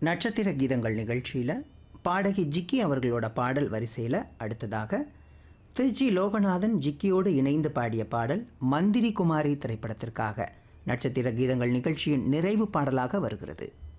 நட்சத்திர கீதங்கள் நிகழ்ச்சியில் பாடகி ஜிக்கி அவர்களோட பாடல் வரிசையில் அடுத்ததாக திருச்சி லோகநாதன் ஜிக்கியோடு இணைந்து பாடிய பாடல் மந்திரி குமாரி திரைப்படத்திற்காக நட்சத்திர கீதங்கள் நிகழ்ச்சியின் நிறைவு பாடலாக வருகிறது.